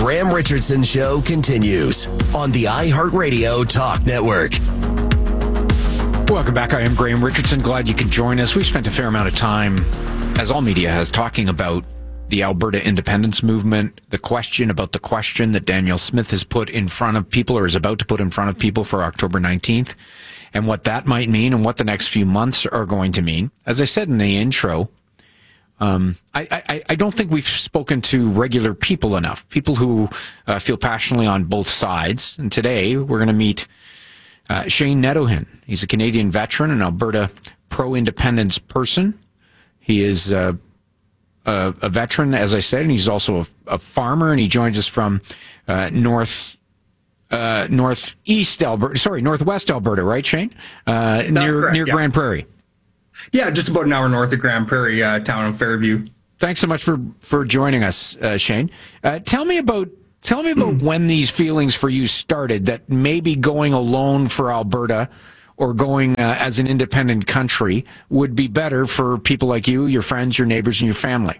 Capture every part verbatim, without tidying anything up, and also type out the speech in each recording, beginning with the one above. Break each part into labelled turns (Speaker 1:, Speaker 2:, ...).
Speaker 1: Graham Richardson Show continues on the iHeartRadio Talk Network.
Speaker 2: Welcome back. I am Graham Richardson. Glad you could join us. We've spent a fair amount of time, as all media has, talking about the Alberta independence movement, the question about the question that Danielle Smith has put in front of people, or is about to put in front of people, for October nineteenth, and what that might mean and what the next few months are going to mean. As I said in the intro, um, I, I, I don't think we've spoken to regular people enough, people who uh, feel passionately on both sides. And today we're going to meet uh, Shane Nedohin. He's a Canadian veteran, an Alberta pro-independence person. He is uh, a, a veteran, as I said, and he's also a, a farmer, and he joins us from uh, north uh, northeast Alberta, sorry, northwest Alberta, right, Shane? Uh, near
Speaker 3: correct,
Speaker 2: near
Speaker 3: yeah.
Speaker 2: Grand Prairie.
Speaker 3: Yeah, just about an hour north of Grand Prairie, uh, town of Fairview.
Speaker 2: Thanks so much for, for joining us, uh, Shane. Uh, tell me about tell me about when these feelings for you started, that maybe going alone for Alberta or going uh, as an independent country would be better for people like you, your friends, your neighbors, and your family.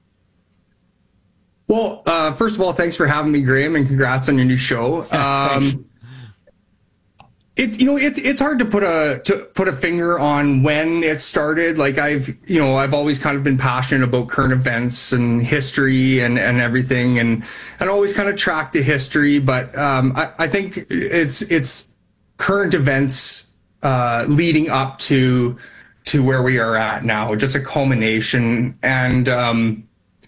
Speaker 3: Well, uh, first of all, thanks for having me, Graham, and congrats on your new show. Um, It's you know it, it's hard to put a to put a finger on when it started. Like I've you know I've always kind of been passionate about current events and history and, and everything, and and always kind of track the history. But um, I, I think it's it's current events uh, leading up to to where we are at now, just a culmination. And um,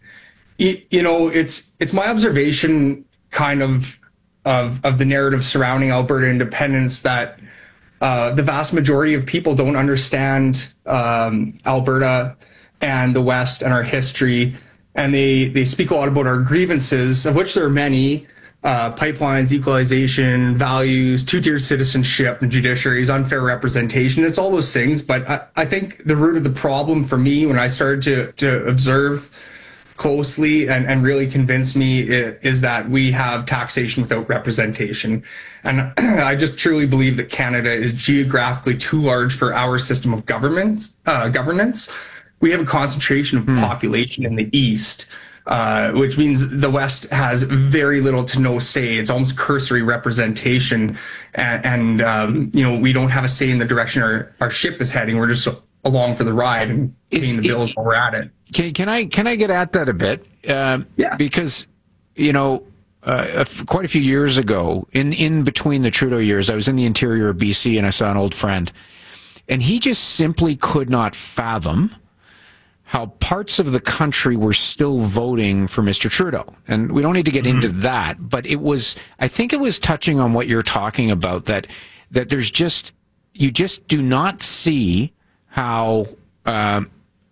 Speaker 3: it, you know it's it's my observation, kind of. Of, of the narrative surrounding Alberta independence, that uh, the vast majority of people don't understand um, Alberta and the West and our history, and they, they speak a lot about our grievances, of which there are many, uh, pipelines, equalization, values, two-tier citizenship, and judiciaries, unfair representation. It's all those things, but I, I think the root of the problem for me, when I started to, to observe closely and, and really convinced me, is that we have taxation without representation. And I just truly believe that Canada is geographically too large for our system of government, uh, governance. We have a concentration of mm. population in the East, uh, which means the West has very little to no say. It's almost cursory representation. And, and um, you know, we don't have a say in the direction our, our ship is heading. We're just along for the ride and paying the bills while we're at it.
Speaker 2: Can, can I can I get at that a bit? Uh,
Speaker 3: yeah.
Speaker 2: Because, you know, uh, quite a few years ago, in, in between the Trudeau years, I was in the interior of B C and I saw an old friend. And he just simply could not fathom how parts of the country were still voting for Mister Trudeau. And we don't need to get mm-hmm. into that, but it was, I think it was touching on what you're talking about, that that there's just, you just do not see how uh,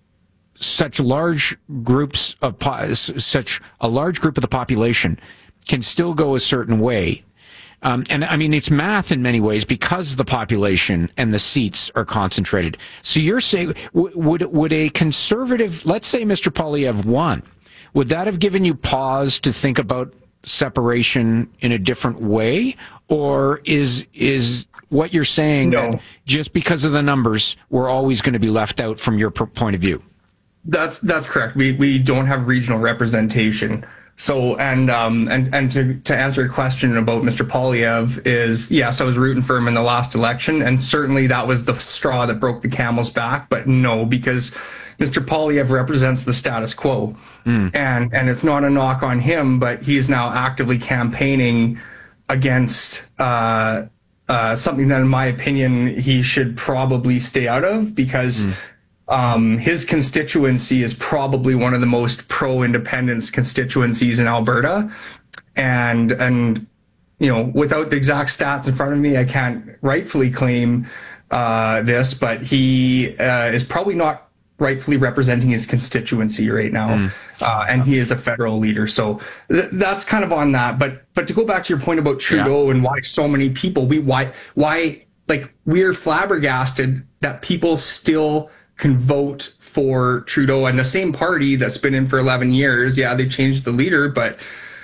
Speaker 2: such large groups of po- such a large group of the population can still go a certain way. Um, and I mean, it's math in many ways, because the population and the seats are concentrated. So you're saying, w- would would a conservative, let's say Mister Poilievre won, would that have given you pause to think about separation in a different way? Or is is what you're saying
Speaker 3: no.
Speaker 2: that just because of the numbers, we're always going to be left out from your point of view?
Speaker 3: That's that's correct. We we don't have regional representation. So and um and and to to answer your question about Mister Poilievre, is yes, I was rooting for him in the last election, and certainly that was the straw that broke the camel's back. But no, because Mister Poilievre represents the status quo, mm. and and it's not a knock on him, but he's now actively campaigning against uh, uh, something that, in my opinion, he should probably stay out of, because mm. um, his constituency is probably one of the most pro-independence constituencies in Alberta. And, and you know, without the exact stats in front of me, I can't rightfully claim uh, this, but he uh, is probably not rightfully representing his constituency right now, mm. uh, and he is a federal leader. So th- that's kind of on that. But but to go back to your point about Trudeau yeah. and why so many people, we why why like we're flabbergasted that people still can vote for Trudeau and the same party that's been in for eleven years. Yeah, they changed the leader, but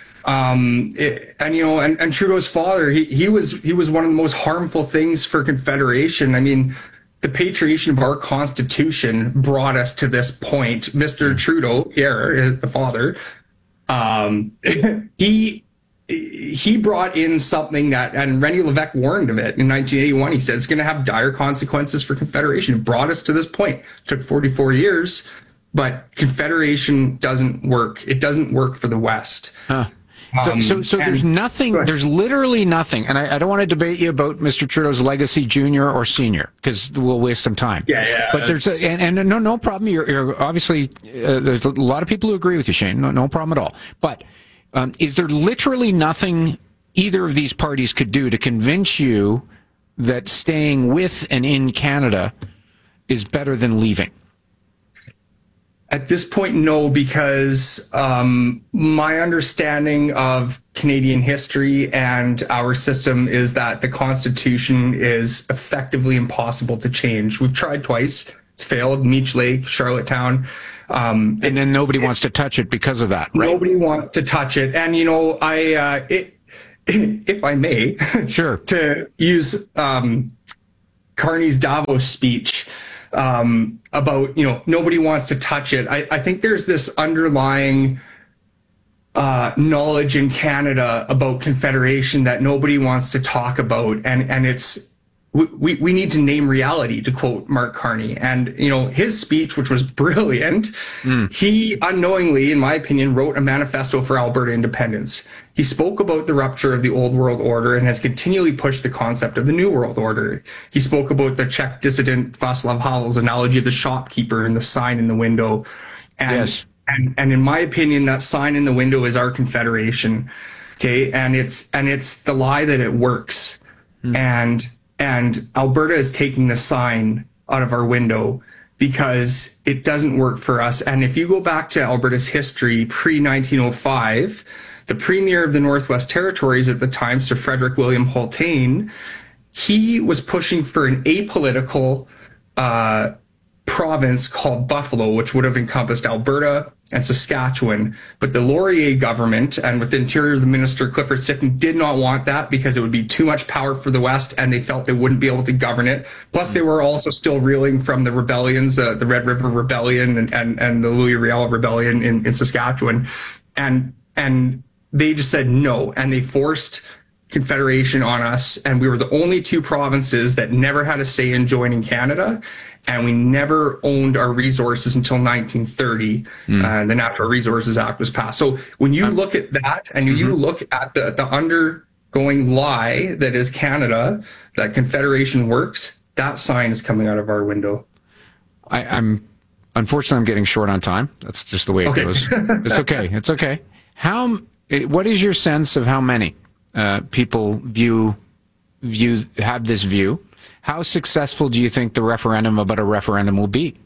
Speaker 3: um, it, and you know, and, and Trudeau's father, he he was he was one of the most harmful things for Confederation. I mean, the patriation of our Constitution brought us to this point. Mister Trudeau, here, the father, um, he he brought in something that, and René Lévesque warned of it in nineteen eighty-one. He said it's going to have dire consequences for Confederation. It brought us to this point. It took forty-four years, but Confederation doesn't work. It doesn't work for the West.
Speaker 2: Huh. So, um, so, so there's nothing, there's literally nothing, and I, I don't want to debate you about Mister Trudeau's legacy, junior or senior, because we'll waste some time.
Speaker 3: Yeah, yeah.
Speaker 2: But there's, a, and, and no, no problem. You're, you're obviously, uh, there's a lot of people who agree with you, Shane. No, no problem at all. But um, is there literally nothing either of these parties could do to convince you that staying with and in Canada is better than leaving?
Speaker 3: At this point, no, because um, my understanding of Canadian history and our system is that the Constitution is effectively impossible to change. We've tried twice. It's failed. Meech Lake, Charlottetown. Um,
Speaker 2: and then nobody it, wants to touch it because of that, right?
Speaker 3: Nobody wants to touch it. And, you know, I, uh, it, if I may,
Speaker 2: sure,
Speaker 3: to use um, Carney's Davos speech, Um, about, you know, nobody wants to touch it. I, I think there's this underlying uh, knowledge in Canada about Confederation that nobody wants to talk about. And, and it's, we, we need to name reality, to quote Mark Carney. And, you know, his speech, which was brilliant, mm. he unknowingly, in my opinion, wrote a manifesto for Alberta independence. He spoke about the rupture of the old world order and has continually pushed the concept of the new world order. He spoke about the Czech dissident Václav Havel's analogy of the shopkeeper and the sign in the window. And,
Speaker 2: yes.
Speaker 3: and, and in my opinion, that sign in the window is our Confederation. Okay. And it's, and it's the lie that it works. Mm. And, And Alberta is taking the sign out of our window because it doesn't work for us. And if you go back to Alberta's history pre nineteen oh five, the premier of the Northwest Territories at the time, Sir Frederick William Haultain, he was pushing for an apolitical uh, province called Buffalo, which would have encompassed Alberta and Saskatchewan. But the Laurier government, and with the Interior the Minister Clifford Sicknick, did not want that because it would be too much power for the West, and they felt they wouldn't be able to govern it. Plus, they were also still reeling from the rebellions, uh, the Red River Rebellion and, and, and the Louis Riel Rebellion in, in Saskatchewan. And, and they just said no, and they forced Confederation on us, and we were the only two provinces that never had a say in joining Canada. And we never owned our resources until nineteen thirty. Mm. Uh, the Natural Resources Act was passed. So when you look at that and mm-hmm. you look at the, the undergoing lie that is Canada, that Confederation works, that sign is coming out of our window.
Speaker 2: I, I'm unfortunately I'm getting short on time. That's just the way it
Speaker 3: okay.
Speaker 2: goes. It's okay. It's okay. How? What is your sense of how many uh, people view view have this view? How successful do you think the referendum about a referendum will be?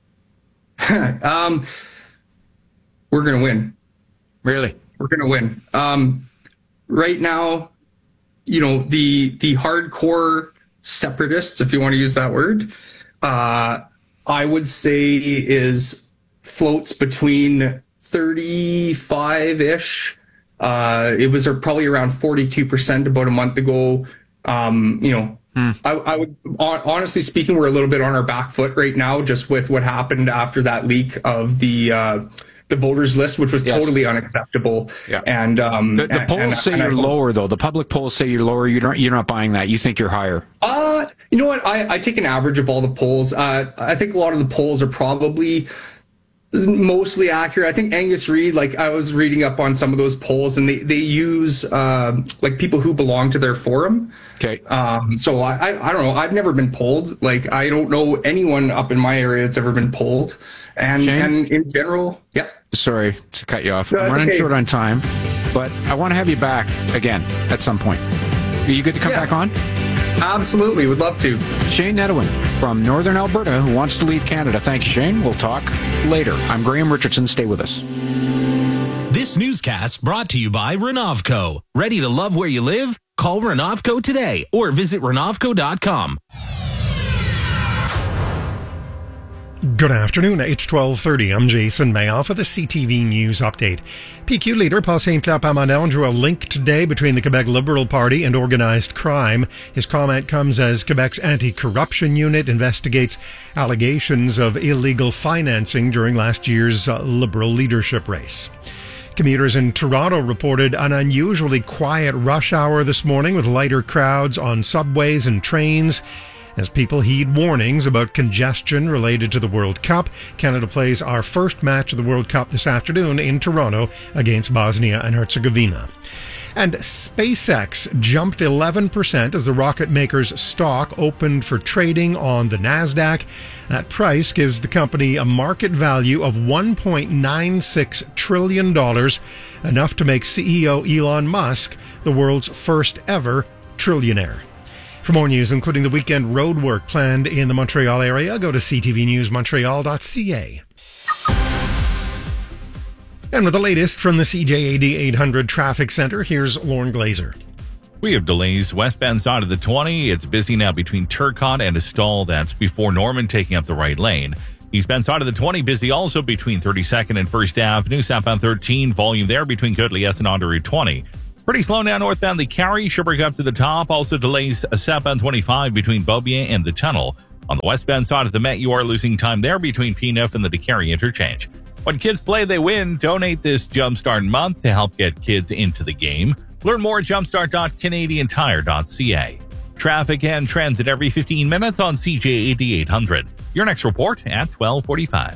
Speaker 3: um, we're going to win.
Speaker 2: Really?
Speaker 3: We're going to win. Um, right now, you know, the the hardcore separatists, if you want to use that word, uh, I would say is floats between thirty-five-ish. Uh, it was probably around forty-two percent about a month ago. Um, you know, Hmm. I, I would, honestly speaking, we're a little bit on our back foot right now, just with what happened after that leak of the uh, the voters list, which was yes. totally unacceptable.
Speaker 2: Yeah.
Speaker 3: And um,
Speaker 2: the, the polls
Speaker 3: and,
Speaker 2: say
Speaker 3: and
Speaker 2: you're
Speaker 3: I,
Speaker 2: lower, though. The public polls say you're lower. You're not. You're not buying that. You think you're higher.
Speaker 3: Uh, you know what? I, I take an average of all the polls. Uh, I think a lot of the polls are probably mostly accurate. I think Angus Reid, like I was reading up on some of those polls, and they they use uh, like people who belong to their forum.
Speaker 2: Okay.
Speaker 3: Um, so I, I I don't know. I've never been polled. Like I don't know anyone up in my area that's ever been polled. And
Speaker 2: Shane?
Speaker 3: and in general, yeah.
Speaker 2: Sorry to cut you off.
Speaker 3: No,
Speaker 2: I'm running
Speaker 3: okay.
Speaker 2: short on time, but I want to have you back again at some point. Are you good to come
Speaker 3: yeah.
Speaker 2: back on?
Speaker 3: Absolutely, would love to.
Speaker 2: Shane Nedohin from Northern Alberta, who wants to leave Canada. Thank you, Shane. We'll talk later. I'm Graham Richardson. Stay with us.
Speaker 4: This newscast brought to you by Renovco. Ready to love where you live? Call Renovco today or visit Renovco dot com.
Speaker 5: Good afternoon, it's twelve thirty. I'm Jason Mayoff with the C T V News Update. P Q leader Paul Saint-Pierre Plamondon drew a link today between the Quebec Liberal Party and organized crime. His comment comes as Quebec's anti-corruption unit investigates allegations of illegal financing during last year's uh, Liberal leadership race. Commuters in Toronto reported an unusually quiet rush hour this morning with lighter crowds on subways and trains as people heed warnings about congestion related to the World Cup. Canada plays our first match of the World Cup this afternoon in Toronto against Bosnia and Herzegovina. And SpaceX jumped eleven percent as the rocket maker's stock opened for trading on the NASDAQ. That price gives the company a market value of one point nine six trillion dollars, enough to make C E O Elon Musk the world's first ever trillionaire. For more news, including the weekend roadwork planned in the Montreal area, go to c t v news montreal dot c a. And with the latest from the C J A D eight hundred Traffic Center, here's Lauren Glazer.
Speaker 6: We have delays westbound side of the twenty. It's busy now between Turcotte and Estall. That's before Norman taking up the right lane. Eastbound side of the twenty, busy also between thirty-second and First Avenue. Southbound thirteen, volume there between Côte-Liesse and onto Route twenty. Pretty slow now northbound the Carry, Sherbrooke up to the top. Also delays southbound twenty-five between Beaubien and the tunnel. On the westbound side of the Met, you are losing time there between P N F and the DeCarry interchange. When kids play, they win. Donate this Jumpstart month to help get kids into the game. Learn more at jumpstart dot canadian tire dot c a. Traffic and transit every fifteen minutes on C J A D eight hundred. Your next report at twelve forty-five.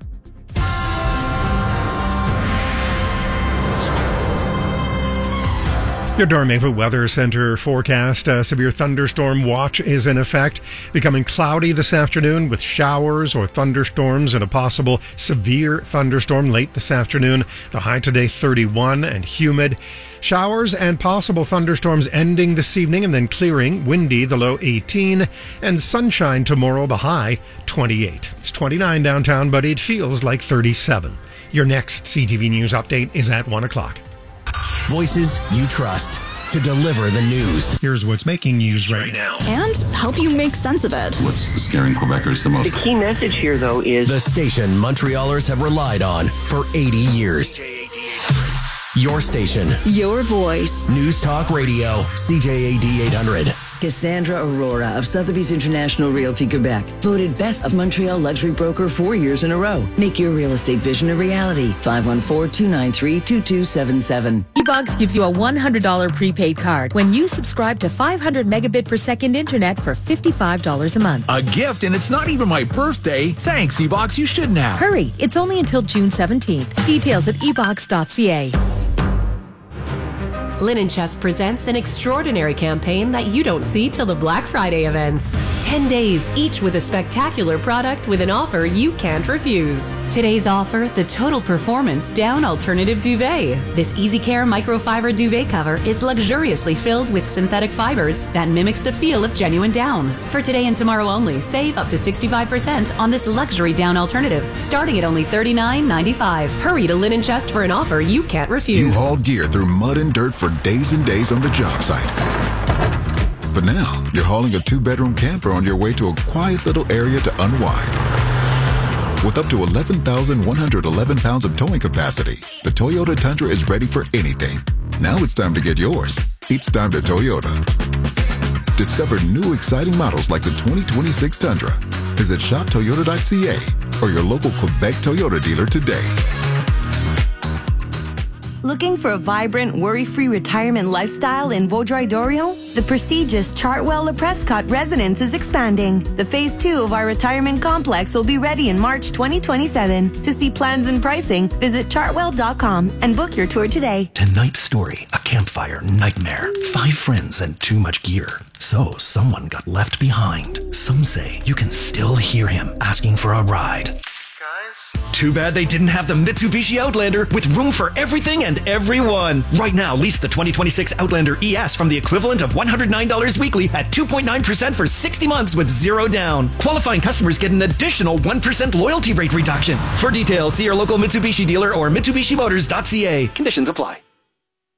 Speaker 5: Your Dormevu Weather Center forecast. A severe thunderstorm watch is in effect, becoming cloudy this afternoon with showers or thunderstorms and a possible severe thunderstorm late this afternoon. The high today thirty-one and humid. Showers and possible thunderstorms ending this evening and then clearing. Windy, the low eighteen. And sunshine tomorrow, the high twenty-eight. It's twenty-nine downtown, but it feels like thirty-seven. Your next C T V News update is at one o'clock.
Speaker 1: Voices you trust to deliver the news.
Speaker 5: Here's what's making news right now.
Speaker 7: And help you make sense of it.
Speaker 8: What's scaring Quebecers the most?
Speaker 9: The key message here, though, is
Speaker 1: the station Montrealers have relied on for eighty years. Your station.
Speaker 7: Your voice.
Speaker 1: News Talk Radio, C J A D eight hundred.
Speaker 10: Cassandra Aurora of Sotheby's International Realty Quebec, voted Best of Montreal Luxury Broker four years in a row. Make your real estate vision a reality. five one four, two nine three, two two seven seven.
Speaker 11: eBox gives you a one hundred dollars prepaid card when you subscribe to five hundred megabit per second internet for fifty-five dollars a month.
Speaker 12: A gift, and it's not even my birthday. Thanks, eBox. You shouldn't have.
Speaker 11: Hurry. It's only until June seventeenth. Details at e box dot c a.
Speaker 13: Linen Chest presents an extraordinary campaign that you don't see till the Black Friday events. ten days, each with a spectacular product with an offer you can't refuse. Today's offer, the Total Performance Down Alternative Duvet. This Easy Care microfiber duvet cover is luxuriously filled with synthetic fibers that mimics the feel of genuine down. For today and tomorrow only, save up to sixty-five percent on this luxury down alternative, starting at only thirty-nine ninety-five. Hurry to Linen Chest for an offer you can't refuse.
Speaker 14: You hauled gear through mud and dirt for days and days on the job site. But now, you're hauling a two-bedroom camper on your way to a quiet little area to unwind. With up to eleven thousand one hundred eleven pounds of towing capacity, the Toyota Tundra is ready for anything. Now it's time to get yours. It's time to Toyota. Discover new exciting models like the twenty twenty-six Tundra. Visit shop toyota dot c a or your local Quebec Toyota dealer today.
Speaker 15: Looking for a vibrant, worry-free retirement lifestyle in Vaudreuil-Dorion? The prestigious Chartwell Le Prescott residence is expanding. The phase two of our retirement complex will be ready in March twenty twenty-seven. To see plans and pricing, visit chartwell dot com and book your tour today.
Speaker 16: Tonight's story, a campfire nightmare. Five friends and too much gear. So someone got left behind. Some say you can still hear him asking for a ride.
Speaker 17: Too bad they didn't have the Mitsubishi Outlander with room for everything and everyone. Right now, lease the twenty twenty-six Outlander E S from the equivalent of one hundred nine dollars weekly at two point nine percent for sixty months with zero down. Qualifying customers get an additional one percent loyalty rate reduction. For details, see your local Mitsubishi dealer or Mitsubishi Motors dot c a. Conditions apply.